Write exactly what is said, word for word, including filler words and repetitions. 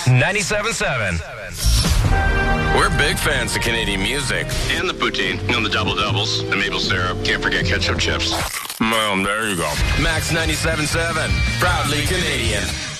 ninety-seven point seven. We're big fans of Canadian music. And the poutine. You know, the double doubles, the maple syrup. Can't forget ketchup chips. Well, there you go. Max ninety-seven point seven. Proudly Canadian.